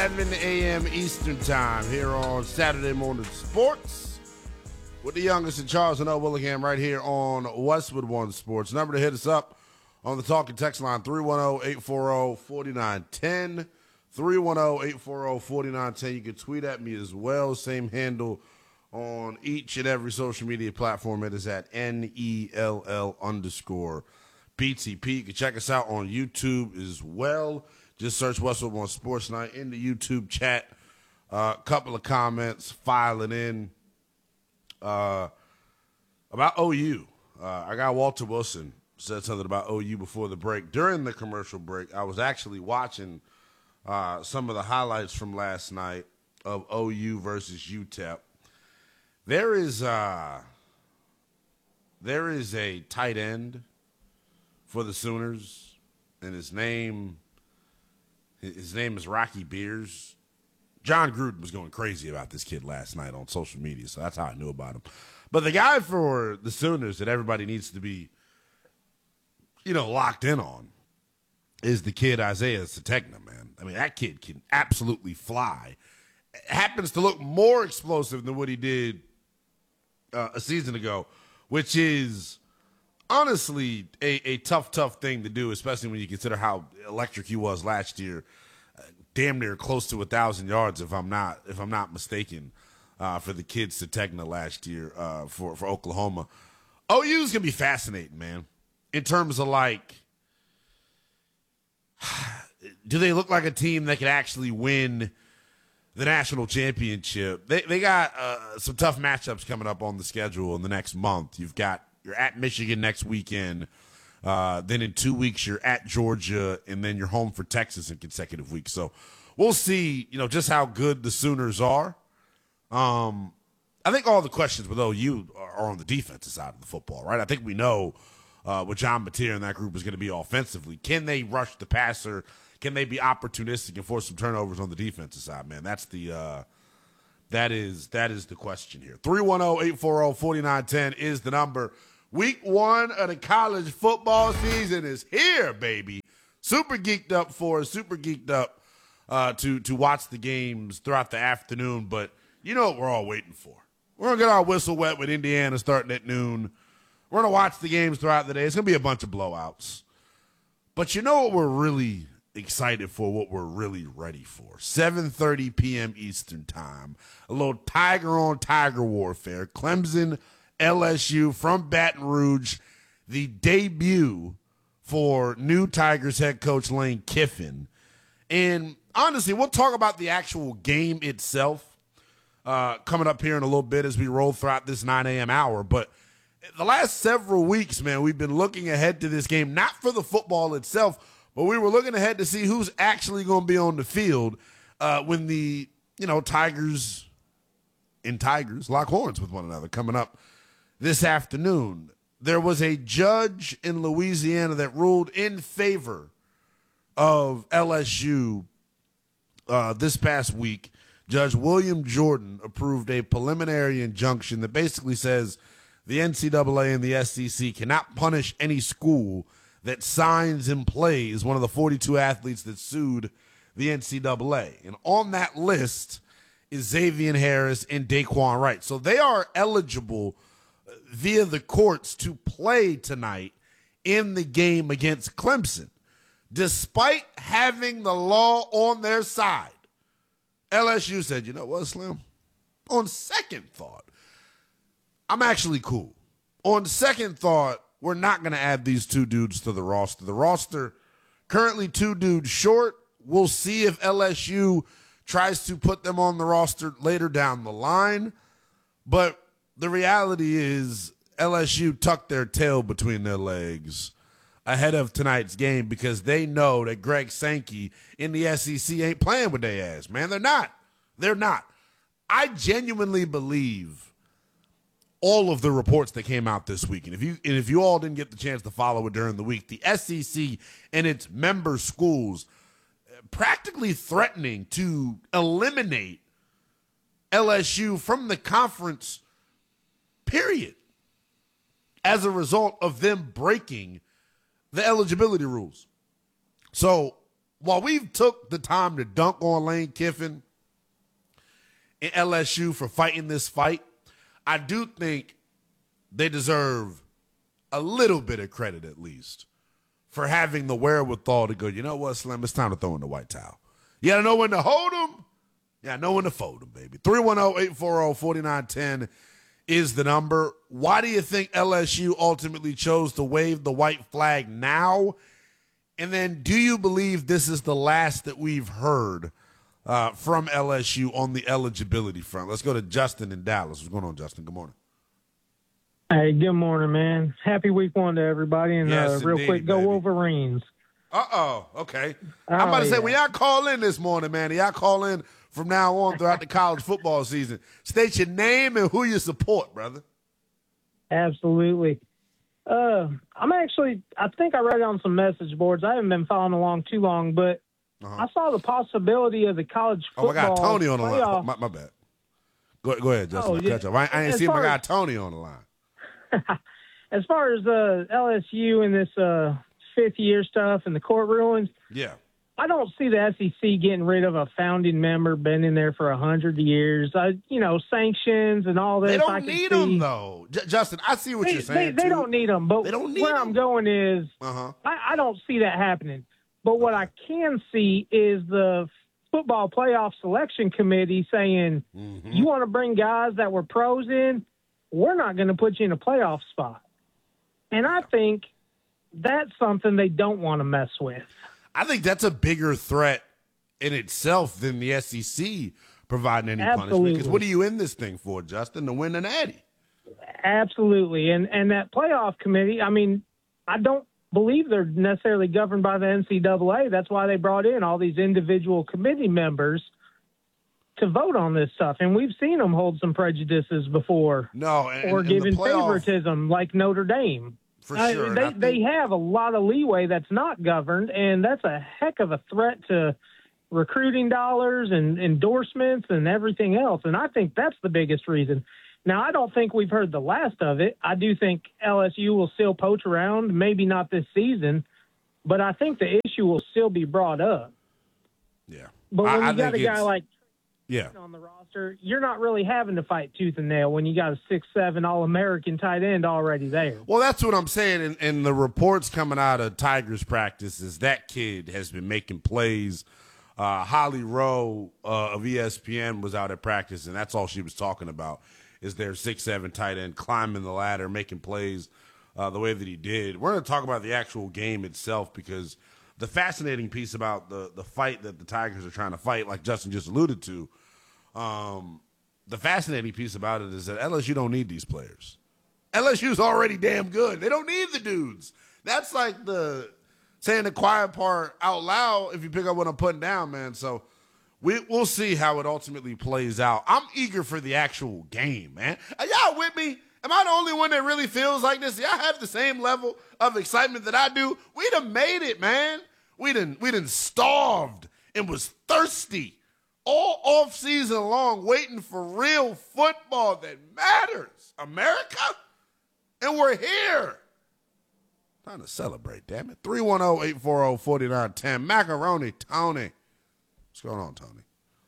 7 a.m. Eastern Time here on Saturday Morning Sports with the youngest in Charles and Willingham right here on Westwood One Sports. Number to hit us up on the talking text line, 310-840-4910, 310-840-4910. You can tweet at me as well. Same handle on each and every social media platform. It is at NELL_BTP. You can check us out on YouTube as well. Just search Westwood One Sports Night in the YouTube chat. A couple of comments filing in about OU. I got Walter Wilson said something about OU before the break. During the commercial break, I was actually watching some of the highlights from last night of OU versus UTEP. There is a tight end for the Sooners, and his name is Rocky Beers. John Gruden was going crazy about this kid last night on social media, so that's how I knew about him. But the guy for the Sooners that everybody needs to be, locked in on is the kid Isaiah Sategna, man. I mean, that kid can absolutely fly. Happens to look more explosive than what he did a season ago, which is honestly a tough thing to do, especially when you consider how electric he was last year. Damn near close to 1,000 yards, if I'm not mistaken, for the kid Sategna last year for Oklahoma. OU's gonna be fascinating, man. In terms of do they look like a team that could actually win the national championship? They got some tough matchups coming up on the schedule in the next month. You're at Michigan next weekend. Then in 2 weeks, you're at Georgia, and then you're home for Texas in consecutive weeks. So we'll see, just how good the Sooners are. I think all the questions with OU are on the defensive side of the football, right? I think we know what John Mateer and that group is going to be offensively. Can they rush the passer? Can they be opportunistic and force some turnovers on the defensive side, man? That's that is the question here. 310-840-4910 is the number. Week 1 of the college football season is here, baby. Super geeked up to watch the games throughout the afternoon, but you know what we're all waiting for. We're going to get our whistle wet with Indiana starting at noon. We're going to watch the games throughout the day. It's going to be a bunch of blowouts. But you know what we're really excited for, what we're really ready for? 7:30 p.m. Eastern Time. A little Tiger-on-Tiger warfare. Clemson, LSU from Baton Rouge. The debut for new Tigers head coach Lane Kiffin. And honestly, we'll talk about the actual game itself coming up here in a little bit as we roll throughout this 9 a.m. hour. But the last several weeks, man, we've been looking ahead to this game, not for the football itself, but we were looking ahead to see who's actually going to be on the field when the, Tigers and Tigers lock horns with one another coming up this afternoon. There was a judge in Louisiana that ruled in favor of LSU this past week. Judge William Jordan approved a preliminary injunction that basically says the NCAA and the SEC cannot punish any school that signs and plays one of the 42 athletes that sued the NCAA. And on that list is Xavier Harris and Daquan Wright. So they are eligible via the courts to play tonight in the game against Clemson. Despite having the law on their side, LSU said, you know what, Slim? On second thought, I'm actually cool. On second thought, we're not going to add these two dudes to the roster. The roster currently 2 dudes short. We'll see if LSU tries to put them on the roster later down the line. But the reality is LSU tucked their tail between their legs ahead of tonight's game because they know that Greg Sankey in the SEC ain't playing with their ass, man. They're not. They're not. I genuinely believe all of the reports that came out this week, and if you all didn't get the chance to follow it during the week, the SEC and its member schools practically threatening to eliminate LSU from the conference, period, as a result of them breaking the eligibility rules. So while we've took the time to dunk on Lane Kiffin and LSU for fighting this fight, I do think they deserve a little bit of credit at least for having the wherewithal to go, you know what, Slim, it's time to throw in the white towel. You got to know when to hold them. Yeah, know when to fold them, baby. 310-840-4910 is the number. Why do you think LSU ultimately chose to wave the white flag now? And then do you believe this is the last that we've heard from LSU on the eligibility front? Let's go to Justin in Dallas. What's going on, Justin? Good morning. Hey, good morning, man. Happy week one to everybody. And yes, real indeed, quick, go baby. Wolverines. Okay. I'm about to say, when y'all call in this morning, man, y'all call in from now on throughout the college football season. State your name and who you support, brother. Absolutely. I think I read it on some message boards. I haven't been following along too long, but I saw the possibility of the college football. Oh, I got Tony on the playoff. line. My bad. Go ahead, Justin. Yeah. Catch up. I ain't seen my guy Tony on the line. As far as LSU and this fifth-year stuff and the court rulings, yeah, I don't see the SEC getting rid of a founding member, been in there for 100 years. Sanctions and all this. They don't need them, though. Justin, I see what you're saying, They don't need them, but where I'm going is I don't see that happening. But what I can see is the football playoff selection committee saying, you want to bring guys that were pros in, we're not going to put you in a playoff spot. And I think that's something they don't want to mess with. I think that's a bigger threat in itself than the SEC providing any punishment. Because what are you in this thing for, Justin? To win an Natty. Absolutely. And that playoff committee, I mean, I don't believe they're necessarily governed by the NCAA. That's why they brought in all these individual committee members to vote on this stuff. And we've seen them hold some prejudices before. Or given favoritism like Notre Dame. For sure. They have a lot of leeway that's not governed, and that's a heck of a threat to recruiting dollars and endorsements and everything else. And I think that's the biggest reason. Now, I don't think we've heard the last of it. I do think LSU will still poach around, maybe not this season, but I think the issue will still be brought up. Yeah. But when you got a guy like on the roster, you're not really having to fight tooth and nail when you got a 6'7" All-American tight end already there. Well, that's what I'm saying, and the reports coming out of Tigers practice is that kid has been making plays. Holly Rowe of ESPN was out at practice, and that's all she was talking about is their 6'7" tight end climbing the ladder, making plays the way that he did. We're going to talk about the actual game itself because the fascinating piece about the fight that the Tigers are trying to fight, like Justin just alluded to, the fascinating piece about it is that LSU don't need these players. LSU's already damn good. They don't need the dudes. That's like saying the quiet part out loud if you pick up what I'm putting down, man. So we'll see how it ultimately plays out. I'm eager for the actual game, man. Are y'all with me? Am I the only one that really feels like this? Y'all have the same level of excitement that I do? We done made it, man. We done starved and was thirsty all off season long waiting for real football that matters. America? And we're here. Time to celebrate, damn it. 310-840-4910. Macaroni Tony. What's going on, Tony?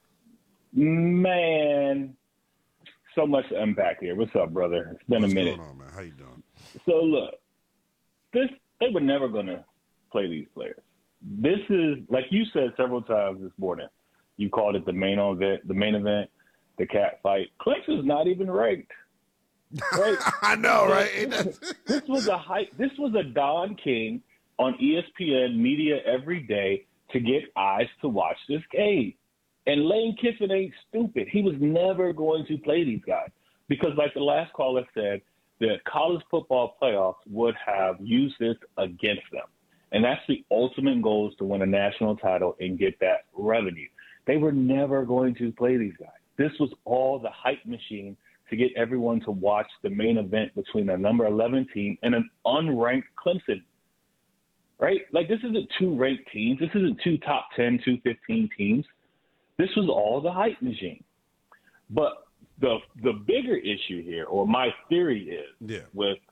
Man, so much to unpack here. What's up, brother? It's been a minute. What's going on, man? How you doing? So, look, they were never going to play these players. This is, like you said several times this morning, you called it the main event, the cat fight. Clemson's not even ranked. Right? I know, right? This was a Don King on ESPN media every day to get eyes to watch this game. And Lane Kiffin ain't stupid. He was never going to play these guys because, like the last caller said, the college football playoffs would have used this against them. And that's the ultimate goal, is to win a national title and get that revenue. They were never going to play these guys. This was all the hype machine to get everyone to watch the main event between a number 11 team and an unranked Clemson, right? Like, this isn't two ranked teams. This isn't two top 10, 215 teams. This was all the hype machine. But the bigger issue here, or my theory is, with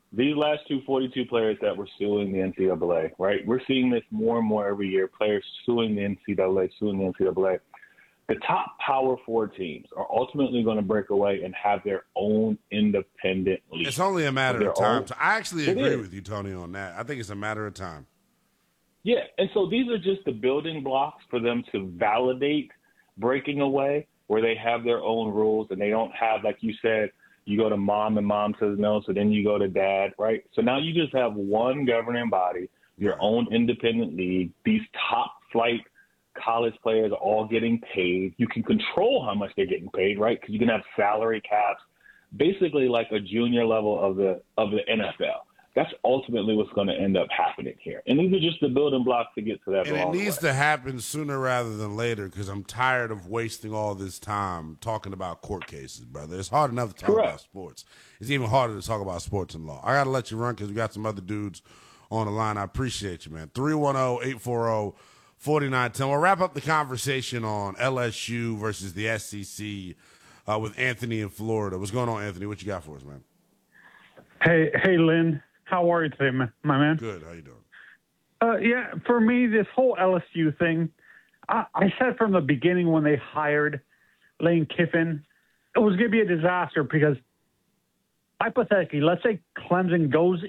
these last 42 players that were suing the NCAA, right? We're seeing this more and more every year, players suing the NCAA. The top Power 4 teams are ultimately going to break away and have their own independent league. It's only a matter of time. I actually agree with you, Tony, on that. I think it's a matter of time. Yeah, and so these are just the building blocks for them to validate breaking away, where they have their own rules and they don't have, like you said, you go to mom and mom says no, so then you go to dad, right? So now you just have one governing body, your own independent league. These top flight college players are all getting paid. You can control how much they're getting paid, right? Because you can have salary caps, basically like a junior level of the NFL. That's ultimately what's going to end up happening here. And these are just the building blocks to get to that. And it needs to happen sooner rather than later, because I'm tired of wasting all this time talking about court cases, brother. It's hard enough to talk about sports. It's even harder to talk about sports and law. I got to let you run because we got some other dudes on the line. I appreciate you, man. 310-840-4910. We'll wrap up the conversation on LSU versus the SEC with Anthony in Florida. What's going on, Anthony? What you got for us, man? Hey, Lynn. How are you today, my man? Good. How you doing? Yeah, for me, this whole LSU thing, I said from the beginning when they hired Lane Kiffin, it was going to be a disaster because, hypothetically, let's say Clemson goes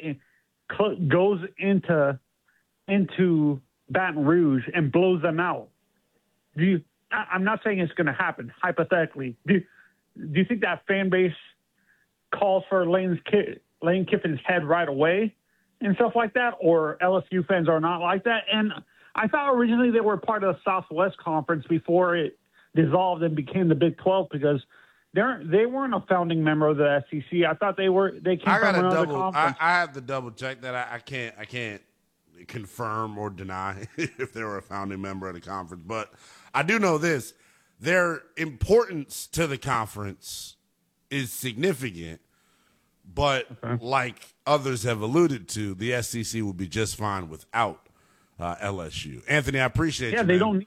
into Baton Rouge and blows them out. I'm not saying it's going to happen. Hypothetically, do you think that fan base calls for Lane Kiffin's head right away and stuff like that, or LSU fans are not like that? And I thought originally they were part of the Southwest Conference before it dissolved and became the Big 12 because they weren't a founding member of the SEC. I thought they came from another conference. I have to double check that. I can't confirm or deny if they were a founding member of the conference, but I do know this: their importance to the conference is significant. But like others have alluded to, the SEC will be just fine without LSU. Anthony, I appreciate you. Yeah, they don't.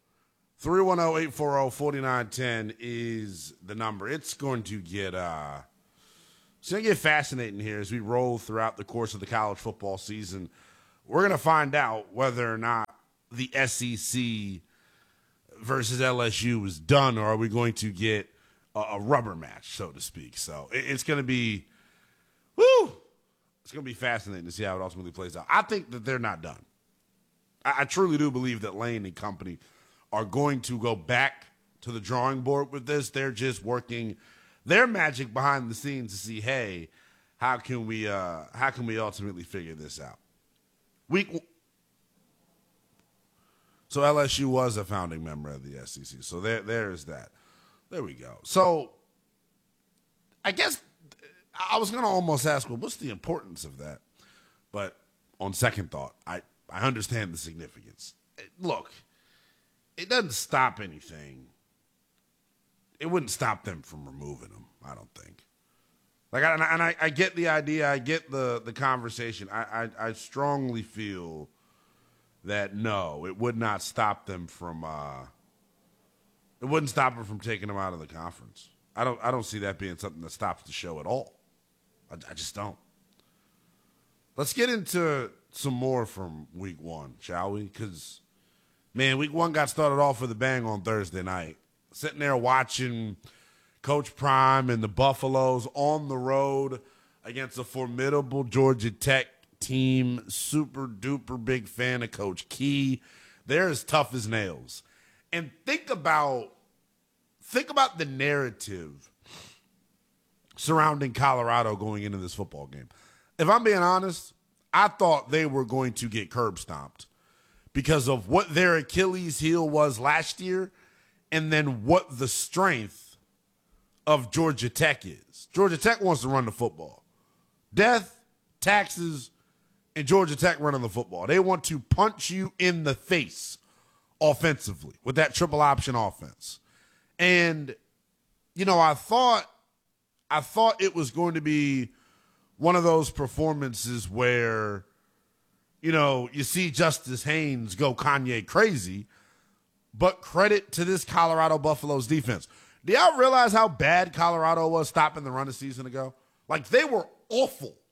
310-840-4910 is the number. It's going to get fascinating here as we roll throughout the course of the college football season. We're going to find out whether or not the SEC versus LSU is done, or are we going to get a rubber match, so to speak. So it's going to be. Woo! It's going to be fascinating to see how it ultimately plays out. I think that they're not done. I truly do believe that Lane and company are going to go back to the drawing board with this. They're just working their magic behind the scenes to see, hey, how can we ultimately figure this out? So LSU was a founding member of the SEC. So there's that. There we go. So I guess I was going to almost ask, well, what's the importance of that? But on second thought, I understand the significance. Look, it doesn't stop anything. It wouldn't stop them from removing them, I don't think. I get the idea. I get the conversation. I strongly feel that, no, it would not stop them from it wouldn't stop them from taking them out of the conference. I don't see that being something that stops the show at all. I just don't. Let's get into some more from week one, shall we? Because, man, week one got started off with a bang on Thursday night. Sitting there watching Coach Prime and the Buffaloes on the road against a formidable Georgia Tech team. Super duper big fan of Coach Key. They're as tough as nails. And think about the narrative surrounding Colorado going into this football game. If I'm being honest, I thought they were going to get curb stomped because of what their Achilles heel was last year and then what the strength of Georgia Tech is. Georgia Tech wants to run the football. Death, taxes, and Georgia Tech running the football. They want to punch you in the face offensively with that triple option offense. And, I thought it was going to be one of those performances where, you see Justice Haynes go Kanye crazy, but credit to this Colorado Buffaloes defense. Do y'all realize how bad Colorado was stopping the run a season ago? Like, they were awful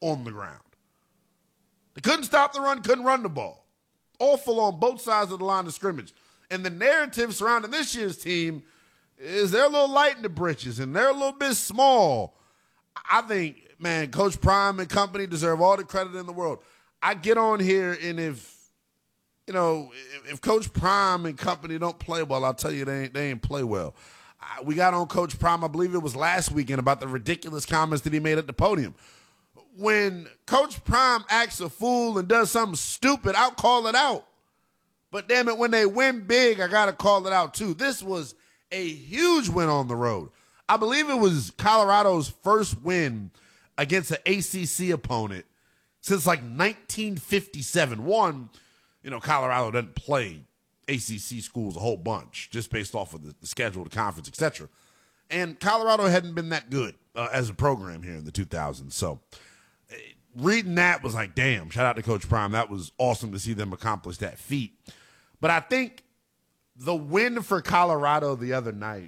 on the ground. They couldn't stop the run, couldn't run the ball. Awful on both sides of the line of scrimmage. And the narrative surrounding this year's team is they're a little light in the britches and they're a little bit small. I think, man, Coach Prime and company deserve all the credit in the world. I get on here, and if Coach Prime and company don't play well, I'll tell you they ain't play well. We got on Coach Prime, I believe it was last weekend, about the ridiculous comments that he made at the podium. When Coach Prime acts a fool and does something stupid, I'll call it out. But damn it, when they win big, I got to call it out too. This was a huge win on the road. I believe it was Colorado's first win against an ACC opponent since like 1957. One, Colorado doesn't play ACC schools a whole bunch just based off of the schedule, the conference, etc. And Colorado hadn't been that good as a program here in the 2000s. So reading that was like, damn, shout out to Coach Prime. That was awesome to see them accomplish that feat. But I think the win for Colorado the other night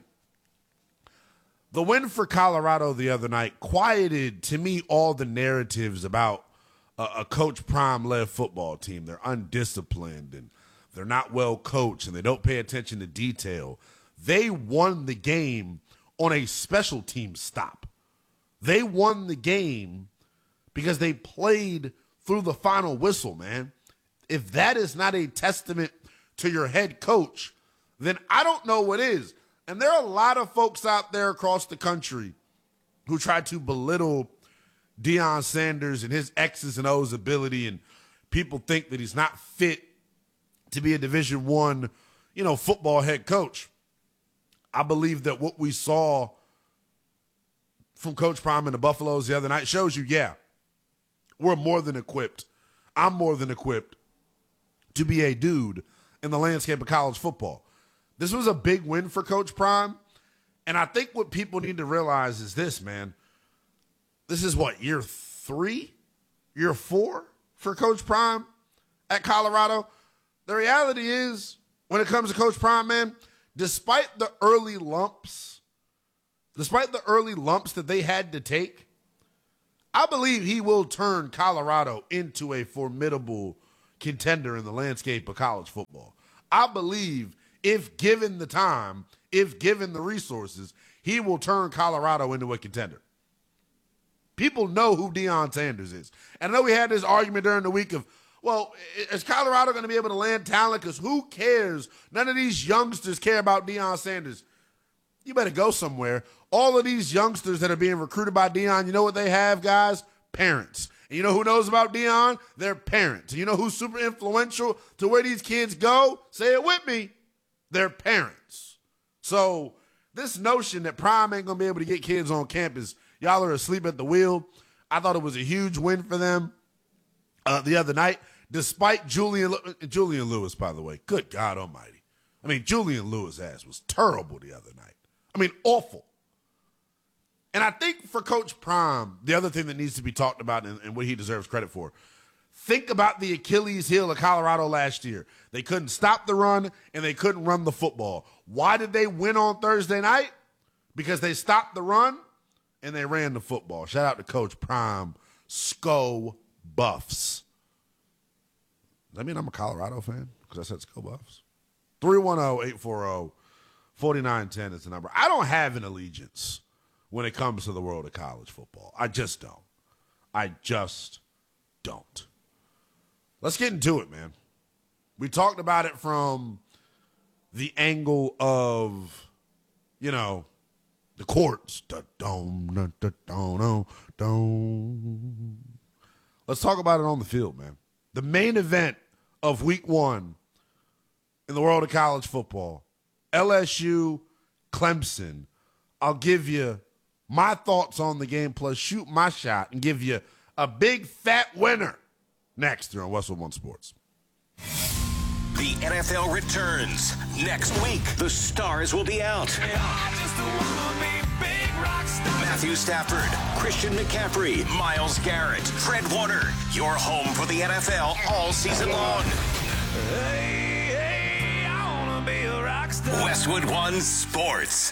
quieted, to me, all the narratives about a Coach Prime-led football team. They're undisciplined, and they're not well coached, and they don't pay attention to detail. They won the game on a special team stop. They won the game because they played through the final whistle, man. If that is not a testament to your head coach, then I don't know what is. And there are a lot of folks out there across the country who try to belittle Deion Sanders and his X's and O's ability, and people think that he's not fit to be a Division I, football head coach. I believe that what we saw from Coach Prime and the Buffaloes the other night shows you, we're more than equipped. I'm more than equipped to be a dude in the landscape of college football. This was a big win for Coach Prime, and I think what people need to realize is this, man. This is what, year 3? Year 4 for Coach Prime at Colorado? The reality is, when it comes to Coach Prime, man, despite the early lumps that they had to take, I believe he will turn Colorado into a formidable contender in the landscape of college football. I believe if given the time, if given the resources, he will turn Colorado into a contender. People know who Deion Sanders is. And I know we had this argument during the week of, well, is Colorado going to be able to land talent? Because who cares? None of these youngsters care about Deion Sanders. You better go somewhere. All of these youngsters that are being recruited by Deion, you know what they have, guys? Parents. And you know who knows about Deion? Their parents. And you know who's super influential to where these kids go? Say it with me. Their parents. So this notion that Prime ain't going to be able to get kids on campus, y'all are asleep at the wheel. I thought it was a huge win for them the other night, despite Julian Lewis, by the way. Good God almighty. I mean, Julian Lewis' ass was terrible the other night. I mean, awful. And I think for Coach Prime, the other thing that needs to be talked about and what he deserves credit for, think about the Achilles heel of Colorado last year. They couldn't stop the run, and they couldn't run the football. Why did they win on Thursday night? Because they stopped the run, and they ran the football. Shout out to Coach Prime. Sco Buffs. Does that mean I'm a Colorado fan? Because I said Sco Buffs. 310-840-4910 is the number. I don't have an allegiance when it comes to the world of college football. I just don't. Let's get into it, man. We talked about it from the angle of, the courts. Let's talk about it on the field, man. The main event of week 1 in the world of college football, LSU, Clemson. I'll give you my thoughts on the game, plus shoot my shot and give you a big fat winner next here on Westwood One Sports. The NFL returns next week. The stars will be out. Matthew Stafford, Christian McCaffrey, Myles Garrett, Fred Warner. Your home for the NFL all season long. Hey, I wanna be a rock star. Westwood One Sports.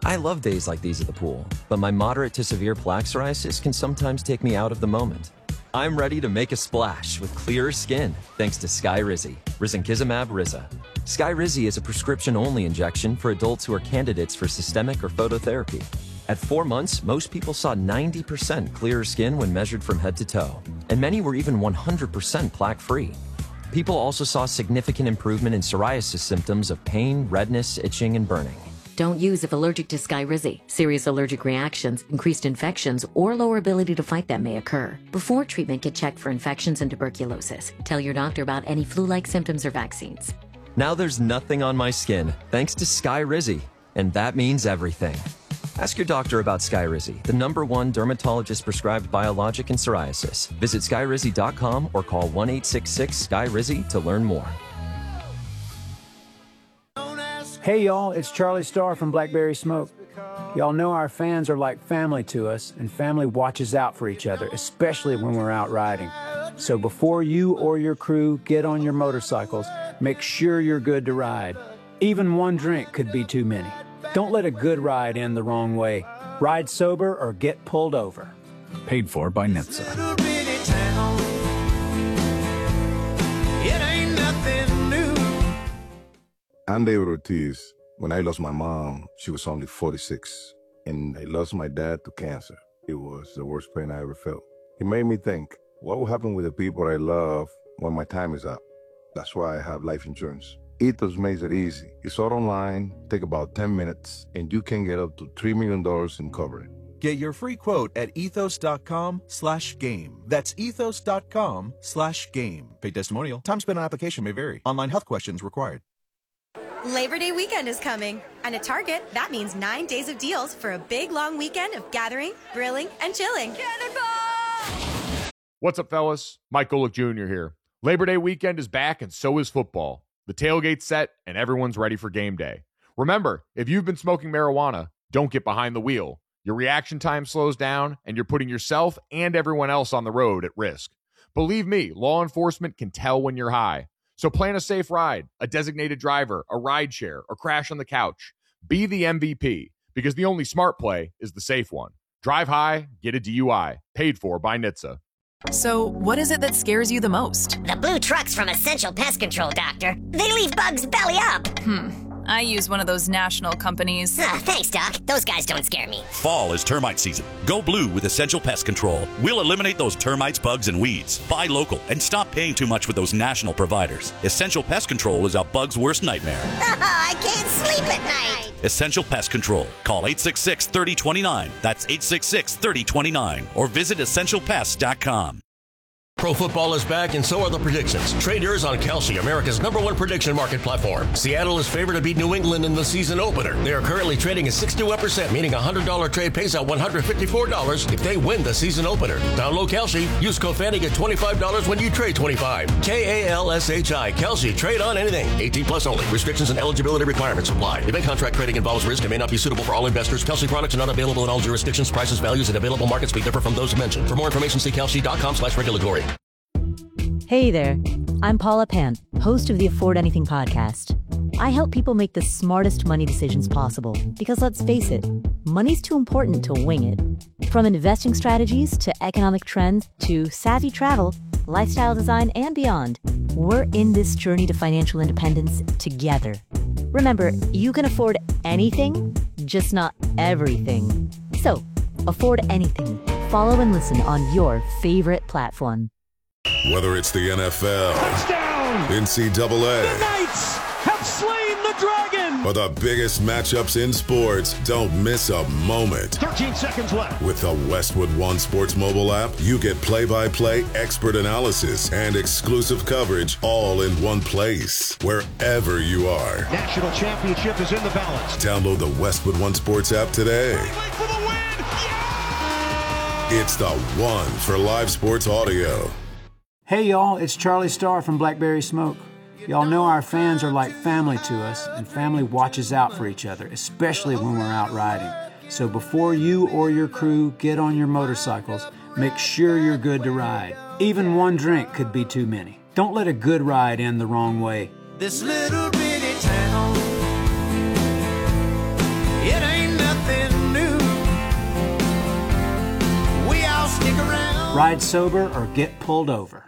I love days like these at the pool, but my moderate to severe plaque psoriasis can sometimes take me out of the moment. I'm ready to make a splash with clearer skin thanks to Skyrizi, risankizumab Riza. Skyrizi is a prescription-only injection for adults who are candidates for systemic or phototherapy. At 4 months, most people saw 90% clearer skin when measured from head to toe, and many were even 100% plaque-free. People also saw significant improvement in psoriasis symptoms of pain, redness, itching, and burning. Don't use if allergic to Skyrizi. Serious allergic reactions, increased infections, or lower ability to fight them may occur. Before treatment, get checked for infections and tuberculosis. Tell your doctor about any flu-like symptoms or vaccines. Now there's nothing on my skin thanks to Skyrizi, and that means everything. Ask your doctor about Skyrizi, the #1 dermatologist-prescribed biologic in psoriasis. Visit Skyrizi.com or call 1-866-SKYRIZI to learn more. Hey y'all, it's Charlie Starr from Blackberry Smoke. Y'all know our fans are like family to us, and family watches out for each other, especially when we're out riding. So before you or your crew get on your motorcycles, make sure you're good to ride. Even one drink could be too many. Don't let a good ride end the wrong way. Ride sober or get pulled over. Paid for by NHTSA. I'm David Ortiz. When I lost my mom, she was only 46. And I lost my dad to cancer. It was the worst pain I ever felt. It made me think, what will happen with the people I love when my time is up? That's why I have life insurance. Ethos makes it easy. It's all online, take about 10 minutes, and you can get up to $3 million in coverage. Get your free quote at ethos.com/game. That's ethos.com/game. Paid testimonial. Time spent on application may vary. Online health questions required. Labor Day weekend is coming, and at Target, that means 9 days of deals for a big, long weekend of gathering, grilling, and chilling. What's up, fellas? Mike Golick Jr. here. Labor Day weekend is back, and so is football. The tailgate's set, and everyone's ready for game day. Remember, if you've been smoking marijuana, don't get behind the wheel. Your reaction time slows down, and you're putting yourself and everyone else on the road at risk. Believe me, law enforcement can tell when you're high. So plan a safe ride, a designated driver, a ride share, or crash on the couch. Be the MVP, because the only smart play is the safe one. Drive high, get a DUI. Paid for by NHTSA. So, what is it that scares you the most? The blue trucks from Essential Pest Control, Doctor. They leave bugs belly up. I use one of those national companies. Thanks, Doc. Those guys don't scare me. Fall is termite season. Go blue with Essential Pest Control. We'll eliminate those termites, bugs, and weeds. Buy local and stop paying too much with those national providers. Essential Pest Control is a bug's worst nightmare. I can't sleep at night. Essential Pest Control. Call 866-3029. That's 866-3029. Or visit EssentialPest.com. Pro football is back, and so are the predictions. Trade yours on Kalshi, America's #1 prediction market platform. Seattle is favored to beat New England in the season opener. They are currently trading at 61%, meaning a $100 trade pays out $154 if they win the season opener. Download Kalshi. Use code FANNY, get $25 when you trade $25. KALSHI. Kalshi. Trade on anything. 18 plus only. Restrictions and eligibility requirements apply. Event contract trading involves risk and may not be suitable for all investors. Kalshi products are not available in all jurisdictions. Prices, values, and available markets may differ from those mentioned. For more information, see kalshi.com/regulatory. Hey there, I'm Paula Pant, host of the Afford Anything podcast. I help people make the smartest money decisions possible because, let's face it, money's too important to wing it. From investing strategies to economic trends to savvy travel, lifestyle design, and beyond, we're in this journey to financial independence together. Remember, you can afford anything, just not everything. So, afford anything. Follow and listen on your favorite platform. Whether it's the NFL, touchdown, NCAA, the Knights have slain the dragon, or the biggest matchups in sports, don't miss a moment. 13 seconds left. With the Westwood One Sports mobile app, you get play-by-play expert analysis and exclusive coverage all in one place, wherever you are. National championship is in the balance. Download the Westwood One Sports app today. For the win. Yeah! It's the one for live sports audio. Hey y'all, it's Charlie Starr from Blackberry Smoke. Y'all know our fans are like family to us, and family watches out for each other, especially when we're out riding. So before you or your crew get on your motorcycles, make sure you're good to ride. Even one drink could be too many. Don't let a good ride end the wrong way. This little bitty town, it ain't nothing Ride sober or get pulled over.